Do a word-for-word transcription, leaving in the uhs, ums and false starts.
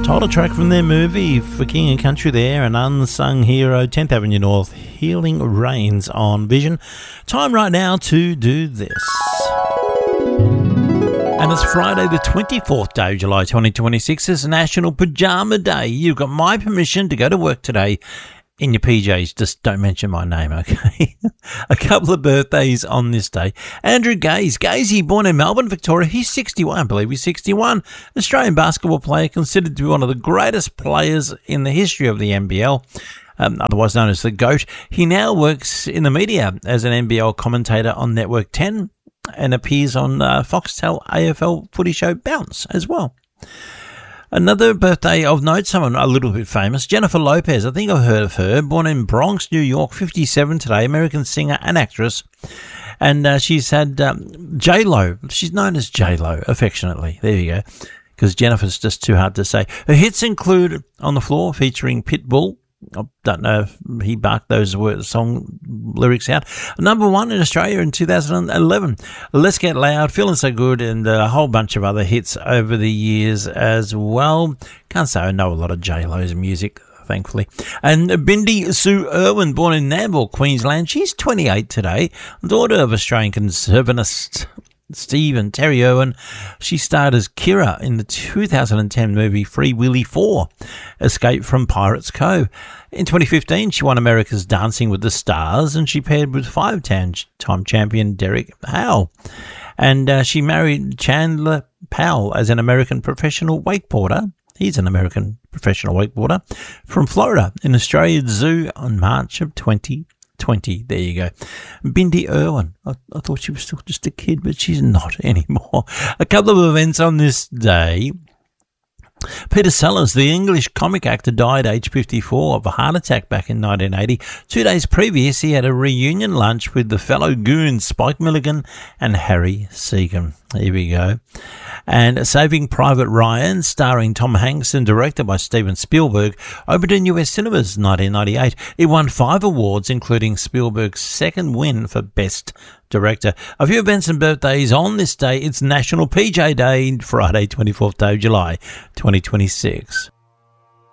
Title track from their movie for King and Country there, An Unsung Hero, tenth Avenue North, Healing Rains on Vision. Time right now to do this. And it's Friday the twenty-fourth day of July twenty twenty-six. It's National Pyjama Day. You've got my permission to go to work today in your P Js. Just don't mention my name, okay? A couple of birthdays on this day. Andrew Gaze. Gazy, born in Melbourne, Victoria. He's sixty-one, I believe he's sixty-one. Australian basketball player, considered to be one of the greatest players in the history of the N B L. Um, otherwise known as the GOAT. He now works in the media as an N B L commentator on Network ten and appears on uh, Foxtel A F L footy show Bounce as well. Another birthday of note, someone a little bit famous, Jennifer Lopez. I think I've heard of her. Born in Bronx, New York, fifty-seven today, American singer and actress. And uh, she's had um, J-Lo. She's known as J-Lo, affectionately. There you go. Because Jennifer's just too hard to say. Her hits include On the Floor, featuring Pitbull. I don't know if he barked those word, song lyrics out. Number one in Australia in two thousand eleven. Let's Get Loud, Feeling So Good, and a whole bunch of other hits over the years as well. Can't say I know a lot of J-Lo's music, thankfully. And Bindi Sue Irwin, born in Nambour, Queensland. She's twenty-eight today, daughter of Australian conservativist Steve and Terry Irwin. She starred as Kira in the two thousand ten movie Free Willy four, Escape from Pirates Cove. In twenty fifteen, she won America's Dancing with the Stars, and she paired with five-time champion Derek Howe. And uh, she married Chandler Powell as an American professional wakeboarder. He's an American professional wakeboarder from Florida in Australia's zoo on March of twenty twenty. There you go. Bindi Irwin. I, I thought she was still just a kid, but she's not anymore. A couple of events on this day. Peter Sellers, the English comic actor, died aged fifty-four of a heart attack back in nineteen eighty. Two days previous, he had a reunion lunch with the fellow goons Spike Milligan and Harry Segan. Here we go. And Saving Private Ryan, starring Tom Hanks and directed by Steven Spielberg, opened in U S cinemas in nineteen ninety-eight. It won five awards, including Spielberg's second win for Best Director. A few events and birthdays on this day. It's National P J Day, Friday, twenty-fourth day of July, twenty twenty-six.